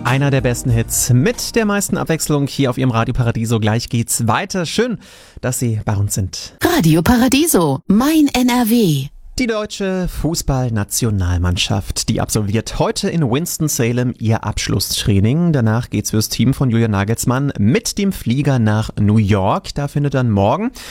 Einer der besten Hits mit der meisten Abwechslung hier auf Ihrem Radio Paradiso. Gleich geht's weiter. Schön, dass Sie bei uns sind. Radio Paradiso, mein NRW. Die deutsche Fußballnationalmannschaft, die absolviert heute in Winston-Salem ihr Abschlusstraining. Danach geht's fürs Team von Julian Nagelsmann mit dem Flieger nach New York. Da findet dann morgen